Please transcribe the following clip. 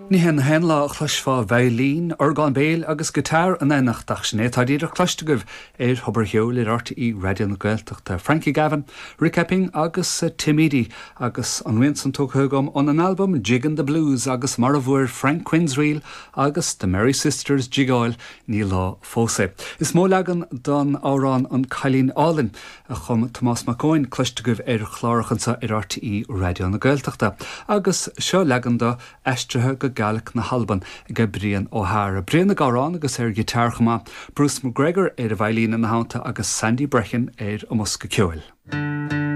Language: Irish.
Ní hen lá chluisfá bheilín, orgán béal agus gitar an énach dachsné tá díidir chluisteguh Hubbard Heol ir RTE Radio na Gaeltachta Frankie Gavin, Rick Epping agus Timidi agus an Winston Tóchugam on an album Jiggin' the Blues agus Maravur Frank Quinsreel agus The Merry Sisters Jigáil ní lá fósa. Is mó legan don árán an Cailín Álin a chum Tomás McCoin chluisteguh chlárachansa ir RTE Radio na Gaeltachta agus seo leganda eistrethe go Gaelic na Halban Brian O'Hara. Brian na Gárán agus gitarchama, Bruce McGregor a bhailín na hánta agus Sandy Brechin a Musca Ceoil.